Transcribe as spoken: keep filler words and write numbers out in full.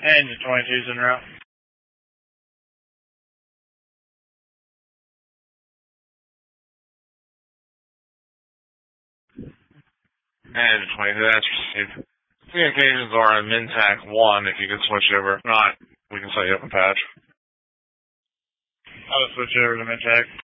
And your twenty-two's en route. And your twenty-two, that's received. Communications are on Mintac one if you can switch over. If not, we can set you up a patch. I'll switch over to Mintac.